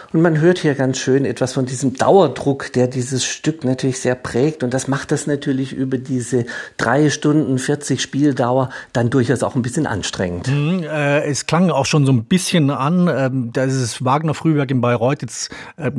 Und man hört hier ganz schön etwas von diesem Dauerdruck, der dieses Stück natürlich sehr prägt. Und das macht das natürlich über diese 3 Stunden 40 Spieldauer dann durchaus auch ein bisschen anstrengend. Es klang auch schon so ein bisschen an, da ist es Wagner Frühwerk in Bayreuth. Jetzt